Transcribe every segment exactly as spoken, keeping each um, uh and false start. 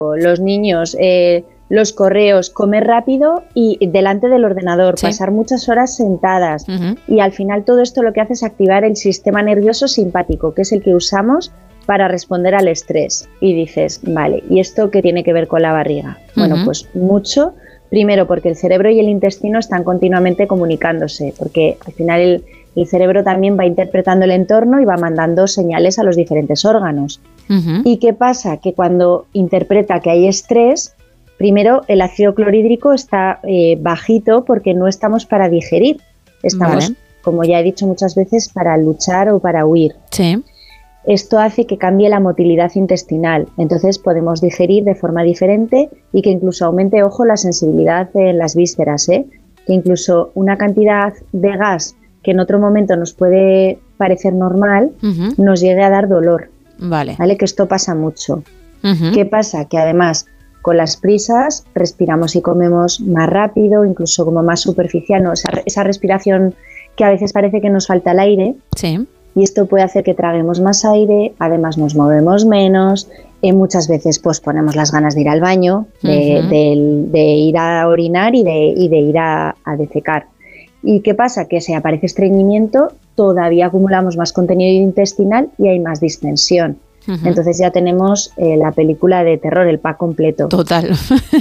los niños, eh, los correos, comer rápido y delante del ordenador, sí. pasar muchas horas sentadas. Uh-huh. Y al final todo esto lo que hace es activar el sistema nervioso simpático, que es el que usamos para responder al estrés. Y dices, vale, ¿y esto qué tiene que ver con la barriga? Uh-huh. Bueno, pues mucho. Primero, porque el cerebro y el intestino están continuamente comunicándose, porque al final el, el cerebro también va interpretando el entorno y va mandando señales a los diferentes órganos. Uh-huh. ¿Y qué pasa? Que cuando interpreta que hay estrés, primero el ácido clorhídrico está eh, bajito porque no estamos para digerir, estamos, vale. como ya he dicho muchas veces, para luchar o para huir. Sí. Esto hace que cambie la motilidad intestinal, entonces podemos digerir de forma diferente y que incluso aumente, ojo, la sensibilidad en las vísceras, ¿eh? Que incluso una cantidad de gas que en otro momento nos puede parecer normal, uh-huh. nos llegue a dar dolor. Vale. ¿Vale? Que esto pasa mucho. Uh-huh. ¿Qué pasa? Que además con las prisas respiramos y comemos más rápido, incluso como más superficial, ¿no? Esa, esa respiración que a veces parece que nos falta el aire. Sí. Y esto puede hacer que traguemos más aire, además nos movemos menos, y muchas veces posponemos las ganas de ir al baño, de, uh-huh. de, de ir a orinar y de, y de ir a, a defecar. ¿Y qué pasa? Que si aparece estreñimiento, todavía acumulamos más contenido intestinal y hay más distensión. Uh-huh. Entonces ya tenemos eh, la película de terror, el pack completo. Total.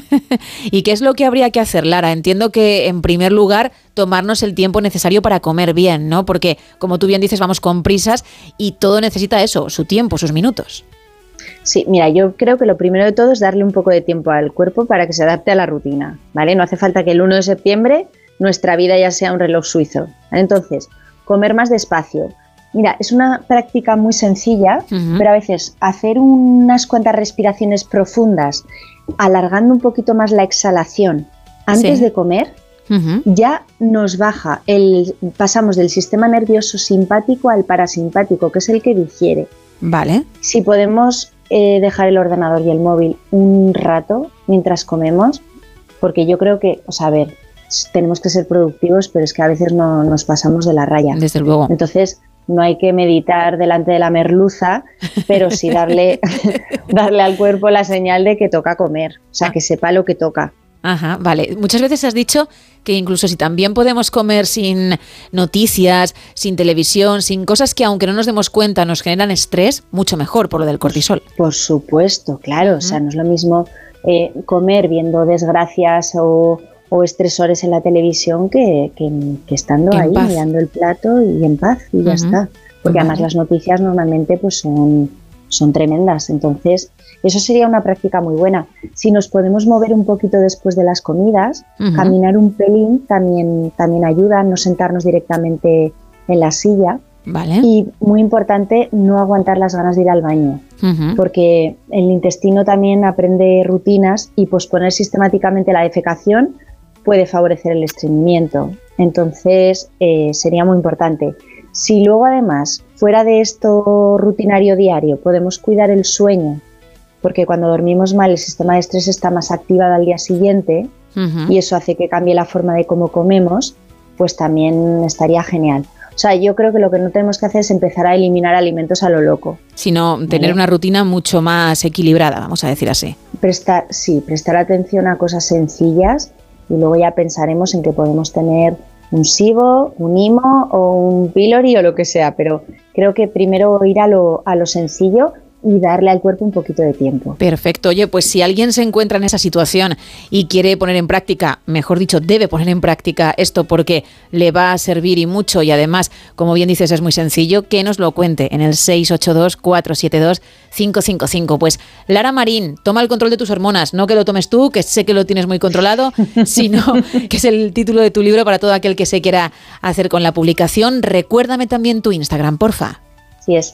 ¿Y qué es lo que habría que hacer, Lara? Entiendo que, en primer lugar, tomarnos el tiempo necesario para comer bien, ¿no? Porque, como tú bien dices, vamos con prisas y todo necesita eso, su tiempo, sus minutos. Sí, mira, yo creo que lo primero de todo es darle un poco de tiempo al cuerpo para que se adapte a la rutina, ¿vale? No hace falta que el primero de septiembre nuestra vida ya sea un reloj suizo, ¿vale? Entonces, comer más despacio. Mira, es una práctica muy sencilla, uh-huh. pero a veces hacer unas cuantas respiraciones profundas, alargando un poquito más la exhalación antes sí. de comer, uh-huh. ya nos baja, el, pasamos del sistema nervioso simpático al parasimpático, que es el que digiere. Vale. Si podemos eh, dejar el ordenador y el móvil un rato mientras comemos, porque yo creo que, o sea, a ver, tenemos que ser productivos, pero es que a veces no nos pasamos de la raya. Desde luego. Entonces, no hay que meditar delante de la merluza, pero sí darle, darle al cuerpo la señal de que toca comer, o sea, ah. que sepa lo que toca. Ajá, vale. Muchas veces has dicho que incluso si también podemos comer sin noticias, sin televisión, sin cosas que aunque no nos demos cuenta nos generan estrés, mucho mejor por lo del cortisol. Por supuesto, claro, uh-huh. o sea, no es lo mismo eh, comer viendo desgracias o... o estresores en la televisión que, que, que estando en ahí paz. Mirando el plato y en paz y uh-huh. ya está, porque uh-huh. además las noticias normalmente pues son, son tremendas, entonces eso sería una práctica muy buena. Si nos podemos mover un poquito después de las comidas, uh-huh. caminar un pelín también, también ayuda, no sentarnos directamente en la silla. Vale. Y muy importante, no aguantar las ganas de ir al baño, uh-huh. porque el intestino también aprende rutinas y posponer sistemáticamente la defecación puede favorecer el estreñimiento. Entonces eh, sería muy importante. Si luego además, fuera de esto rutinario diario, podemos cuidar el sueño, porque cuando dormimos mal el sistema de estrés está más activado al día siguiente, uh-huh. y eso hace que cambie la forma de cómo comemos, pues también estaría genial. O sea, yo creo que lo que no tenemos que hacer es empezar a eliminar alimentos a lo loco. Sino tener ¿vale? Una rutina mucho más equilibrada, vamos a decir así. Prestar, sí, prestar atención a cosas sencillas y luego ya pensaremos en que podemos tener un SIBO, un IMO o un pylori o lo que sea, pero creo que primero ir a lo, a lo sencillo y darle al cuerpo un poquito de tiempo. Perfecto. Oye, pues si alguien se encuentra en esa situación y quiere poner en práctica, mejor dicho, debe poner en práctica esto porque le va a servir y mucho y además, como bien dices, es muy sencillo, que nos lo cuente en el seis ocho dos, cuatro siete dos, cinco cinco cinco. Pues Lara Marín, toma el control de tus hormonas, no que lo tomes tú, que sé que lo tienes muy controlado, sino que es el título de tu libro para todo aquel que se quiera hacer con la publicación. Recuérdame también tu Instagram, porfa. Sí, es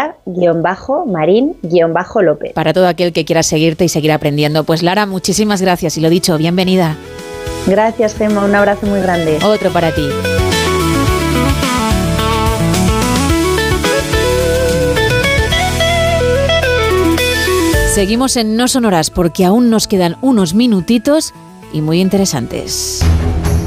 Lara-Marín-López. Para todo aquel que quiera seguirte y seguir aprendiendo. Pues Lara, muchísimas gracias y lo dicho, bienvenida. Gracias, Gemma, un abrazo muy grande. Otro para ti. Seguimos en No Sonoras porque aún nos quedan unos minutitos y muy interesantes.